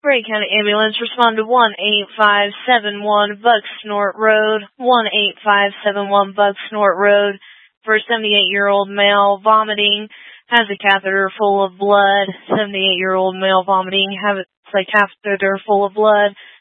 Bray County Ambulance, respond to 18571 Bucksnort Road, 18571 Bucksnort Road, for a 78-year-old male vomiting, has a catheter full of blood. 78-year-old male vomiting, has a catheter full of blood.